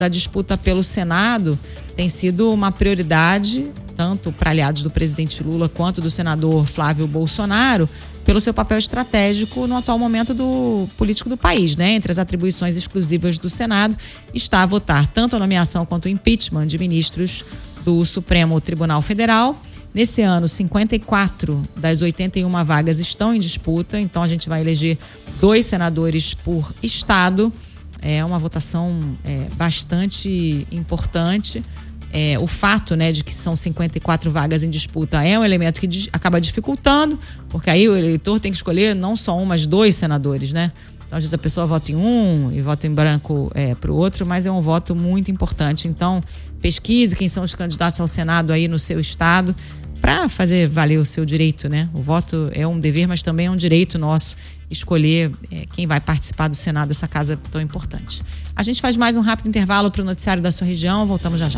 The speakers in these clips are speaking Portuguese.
da disputa pelo Senado tem sido uma prioridade, tanto para aliados do presidente Lula quanto do senador Flávio Bolsonaro, pelo seu papel estratégico no atual momento político do país, né? Entre as atribuições exclusivas do Senado está a votar tanto a nomeação quanto o impeachment de ministros do Supremo Tribunal Federal. Nesse ano, 54 das 81 vagas estão em disputa, então a gente vai eleger 2 senadores por estado. É uma votação bastante importante. O fato, né, de que são 54 vagas em disputa é um elemento que acaba dificultando, porque aí o eleitor tem que escolher não só um, mas 2 senadores, né? Então, às vezes a pessoa vota em um e vota em branco para o outro, mas é um voto muito importante. Então, pesquise quem são os candidatos ao Senado aí no seu estado, para fazer valer o seu direito, né? O voto é um dever, mas também é um direito nosso escolher quem vai participar do Senado dessa casa tão importante. A gente faz mais um rápido intervalo para o noticiário da sua região, voltamos já já.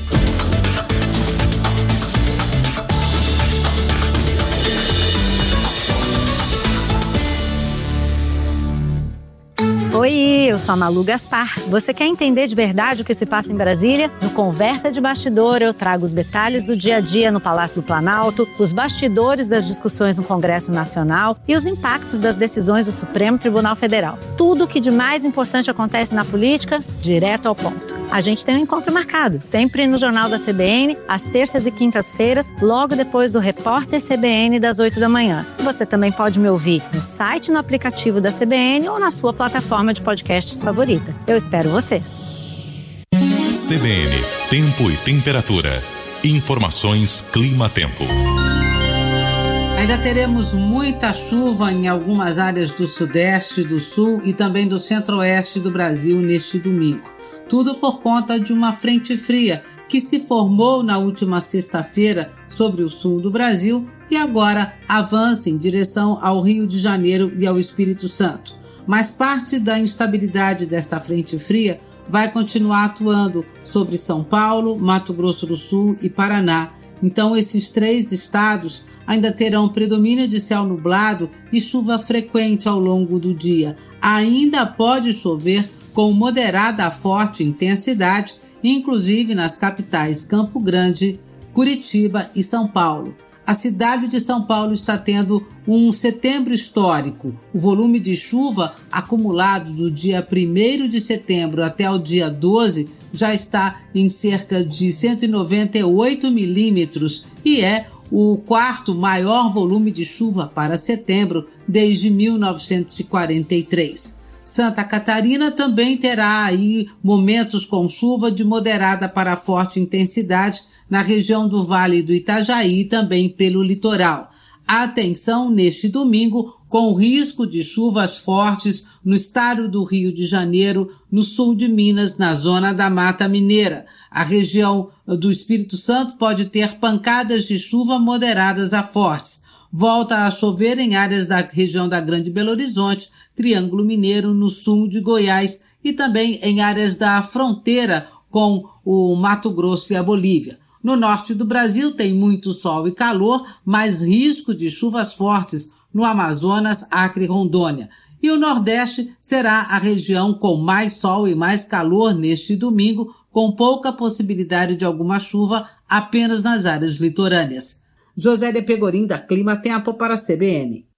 Oi, eu sou a Malu Gaspar. Você quer entender de verdade o que se passa em Brasília? No Conversa de Bastidor, eu trago os detalhes do dia a dia no Palácio do Planalto, os bastidores das discussões no Congresso Nacional e os impactos das decisões do Supremo Tribunal Federal. Tudo o que de mais importante acontece na política, direto ao ponto. A gente tem um encontro marcado, sempre no Jornal da CBN, às terças e quintas-feiras, logo depois do Repórter CBN das 8 da manhã. Você também pode me ouvir no site, no aplicativo da CBN ou na sua plataforma de podcasts favorita. Eu espero você. CBN, Tempo e Temperatura. Informações Clima-Tempo. Ainda teremos muita chuva em algumas áreas do Sudeste, do Sul e também do Centro-Oeste do Brasil neste domingo. Tudo por conta de uma frente fria que se formou na última sexta-feira sobre o sul do Brasil e agora avança em direção ao Rio de Janeiro e ao Espírito Santo. Mas parte da instabilidade desta frente fria vai continuar atuando sobre São Paulo, Mato Grosso do Sul e Paraná. Então esses 3 estados ainda terão predomínio de céu nublado e chuva frequente ao longo do dia. Ainda pode chover com moderada a forte intensidade, inclusive nas capitais Campo Grande, Curitiba e São Paulo. A cidade de São Paulo está tendo um setembro histórico. O volume de chuva acumulado do dia 1º de setembro até o dia 12 já está em cerca de 198 milímetros e é o 4º maior volume de chuva para setembro desde 1943. Santa Catarina também terá aí momentos com chuva de moderada para forte intensidade na região do Vale do Itajaí e também pelo litoral. Atenção neste domingo com risco de chuvas fortes no estado do Rio de Janeiro, no sul de Minas, na zona da Mata Mineira. A região do Espírito Santo pode ter pancadas de chuva moderadas a fortes. Volta a chover em áreas da região da Grande Belo Horizonte, Triângulo Mineiro, no sul de Goiás e também em áreas da fronteira com o Mato Grosso e a Bolívia. No norte do Brasil tem muito sol e calor, mas risco de chuvas fortes no Amazonas, Acre e Rondônia. E o Nordeste será a região com mais sol e mais calor neste domingo, com pouca possibilidade de alguma chuva apenas nas áreas litorâneas. Josélia Pegorim, da Clima Tempo para a CBN.